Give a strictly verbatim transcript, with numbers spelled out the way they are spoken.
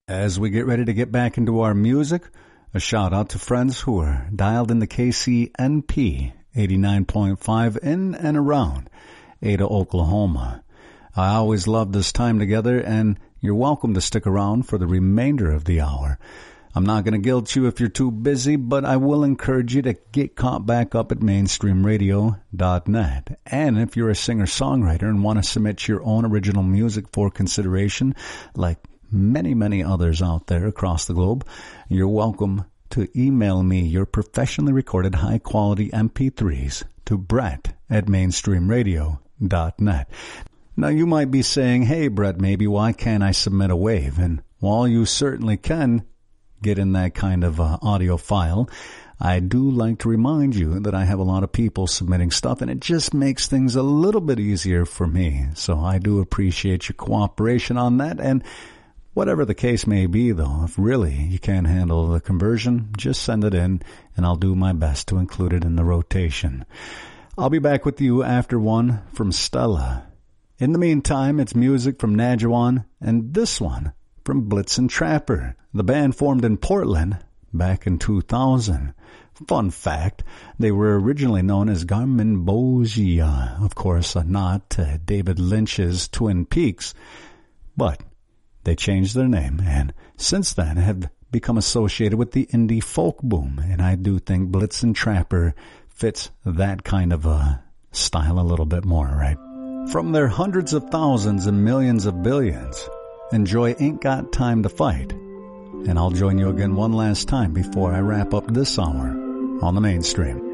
As we get ready to get back into our music, a shout out to friends who are dialed in the K C N P eighty-nine point five in and around Ada, Oklahoma. I always love this time together, and you're welcome to stick around for the remainder of the hour. I'm not going to guilt you if you're too busy, but I will encourage you to get caught back up at mainstream radio dot net. And if you're a singer-songwriter and want to submit your own original music for consideration, like many, many others out there across the globe, you're welcome to email me your professionally recorded high-quality M P threes to Brett at mainstream radio dot net. Now, you might be saying, hey, Brett, maybe why can't I submit a wave? And while you certainly can get in that kind of uh, audio file, I do like to remind you that I have a lot of people submitting stuff, and it just makes things a little bit easier for me. So I do appreciate your cooperation on that, and whatever the case may be, though, if really you can't handle the conversion, just send it in, and I'll do my best to include it in the rotation. I'll be back with you after one from Stella. In the meantime, it's music from Najuan, and this one from Blitzen Trapper. The band formed in Portland back in two thousand. Fun fact, they were originally known as Garmin Bogia, of course, a nod to David Lynch's Twin Peaks, but they changed their name, and since then have become associated with the indie folk boom, and I do think Blitzen Trapper fits that kind of a style a little bit more, right? From their hundreds of thousands and millions of billions, enjoy Ain't Got Time to Fight, and I'll join you again one last time before I wrap up this hour on the Mainstream.